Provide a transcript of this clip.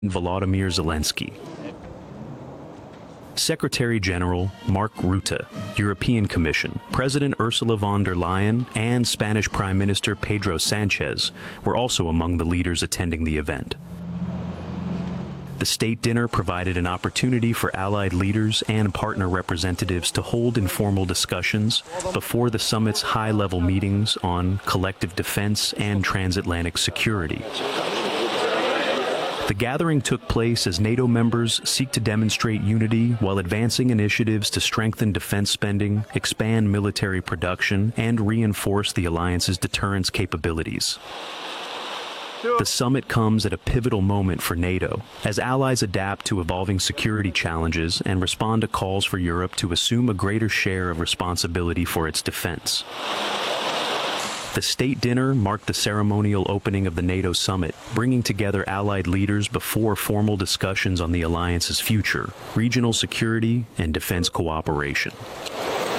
Volodymyr Zelensky. Secretary-General Mark Rutte, European Commission, President Ursula von der Leyen, and Spanish Prime Minister Pedro Sanchez were also among the leaders attending the event. The state dinner provided an opportunity for allied leaders and partner representatives to hold informal discussions before the summit's high-level meetings on collective defense and transatlantic security. The gathering took place as NATO members seek to demonstrate unity while advancing initiatives to strengthen defense spending, expand military production, and reinforce the alliance's deterrence capabilities. The summit comes at a pivotal moment for NATO, as allies adapt to evolving security challenges and respond to calls for Europe to assume a greater share of responsibility for its defense. The state dinner marked the ceremonial opening of the NATO summit, bringing together allied leaders before formal discussions on the alliance's future, regional security, and defense cooperation.